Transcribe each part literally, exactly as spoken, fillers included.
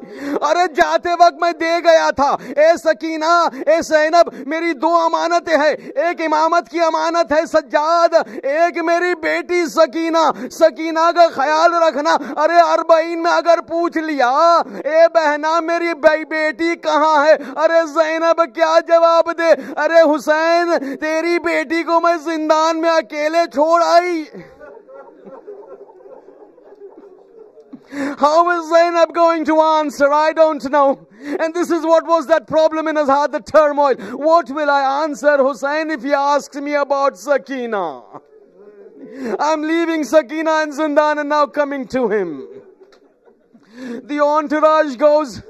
अरे जाते वक्त मैं दे गया था, ए सकीना, ए ज़ैनब, मेरी दो अमानतें हैं, एक इमामत की अमानत है सज्जाद, एक मेरी बेटी सकीना, सकीना का ख्याल रखना। अरे अरबईन में अगर पूछ लिया, ए बहना मेरी बेटी कहाँ है, अरे ज़ैनब क्या जवाब दे? अरे हुसैन, तेरी बेटी को मैं जिंदान में अकेले छोड़ आई। How is Zainab going to answer? I don't know. And this is what was that problem in his heart, the turmoil. What will I answer Hussein if he asks me about Sakina? I'm leaving Sakina and Zindan and now coming to him. The entourage goes.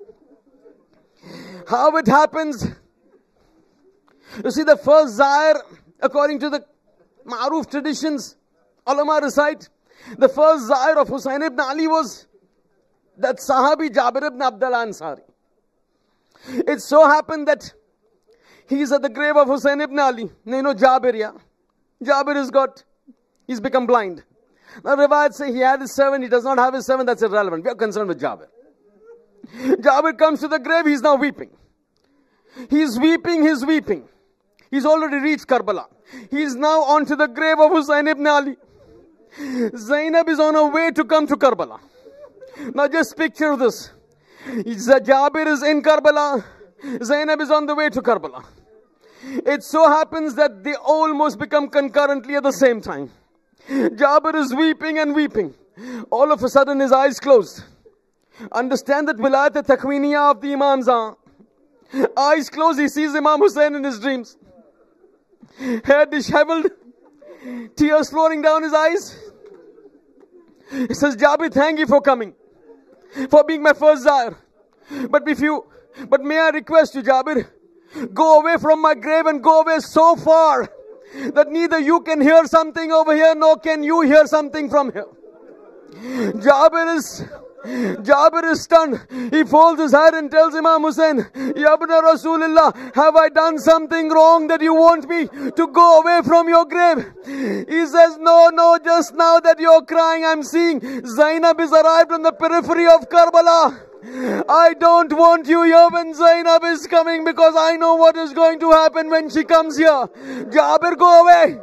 How it happens? You see, the first Zair, according to the Ma'ruf traditions, ulama recite, the first Zair of Hussein ibn Ali was that Sahabi Jabir ibn Abdullah Ansari. It so happened that he's at the grave of Hussein ibn Ali. You know Jabir, yeah? Jabir has got, he's become blind. Now Riwayat say he had his seven, he does not have his seven, that's irrelevant. We are concerned with Jabir. Jabir comes to the grave, he's now weeping. He's weeping, he's weeping. He's already reached Karbala. He's now onto the grave of Hussein ibn Ali. Zainab is on her way to come to Karbala. Now just picture this. Jabir is in Karbala. Zainab is on the way to Karbala. It so happens that they almost become concurrently at the same time. Jabir is weeping and weeping. All of a sudden his eyes closed. Understand that Wilayat Takwiniya of the Imams are. Eyes closed, he sees Imam Hussein in his dreams. Hair disheveled. Tears flowing down his eyes. He says, Jabir, thank you for coming, for being my first Zair. But if you, but may I request you, Jabir, go away from my grave and go away so far that neither you can hear something over here, nor can you hear something from here. Jabir is, Jabir is stunned. He folds his head and tells Imam Hussein, Ya Ibn Rasulullah, have I done something wrong that you want me to go away from your grave? He says, no, no, just now that you're crying, I'm seeing Zainab is arrived on the periphery of Karbala. I don't want you here when Zainab is coming, because I know what is going to happen when she comes here. Jabir, go away.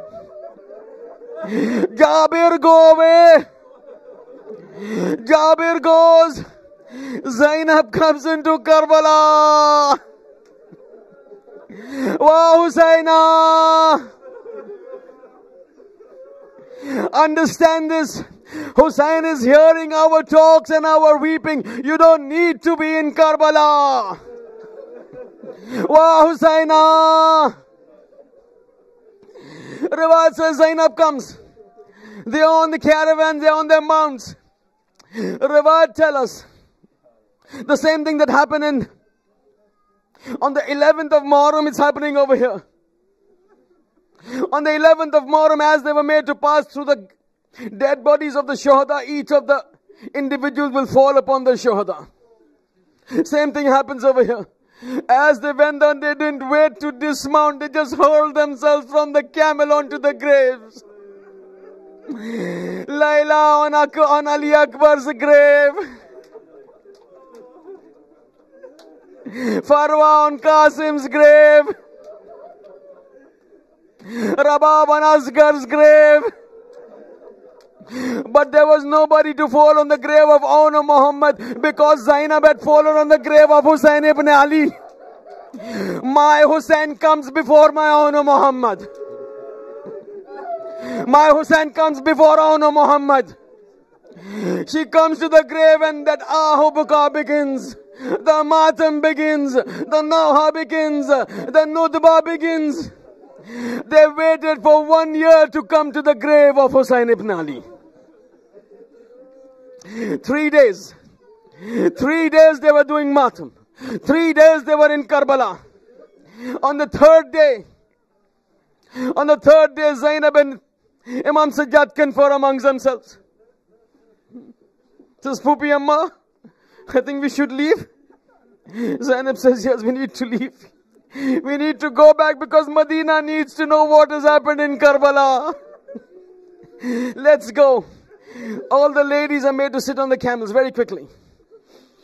Jabir, go away. Jabir goes. Zainab comes into Karbala. Wow, Husaina. Understand this. Hussein is hearing our talks and our weeping. You don't need to be in Karbala. Wow, Husaina. Riwayat says Zainab comes. They are on the caravans, they are on their mounts. Riwayat tell us the same thing that happened in on the eleventh of Muharram, it's happening over here. On the eleventh of Muharram, as they were made to pass through the dead bodies of the Shuhada, each of the individuals will fall upon the Shuhada. Same thing happens over here. As they went on, they didn't wait to dismount, they just hurled themselves from the camel onto the graves. Layla on, Ak- on Ali Akbar's grave. Farwa on Qasim's grave. Rabab on Asgar's grave. But there was nobody to fall on the grave of Aun Muhammad, because Zainab had fallen on the grave of Hussein ibn Ali. My Hussein comes before my Aun Muhammad. My Hussein comes before Aun Muhammad. She comes to the grave and that Ahu Buka begins. The Matam begins. The Nauha begins. The Nudba begins. They waited for one year to come to the grave of Hussein ibn Ali. Three days. Three days they were doing Matam. Three days they were in Karbala. On the third day, on the third day, Zainab and Imam Sajjad confer amongst themselves. Says, Pupi Amma, I think we should leave. Zainab says, yes, we need to leave. We need to go back because Medina needs to know what has happened in Karbala. Let's go. All the ladies are made to sit on the camels very quickly.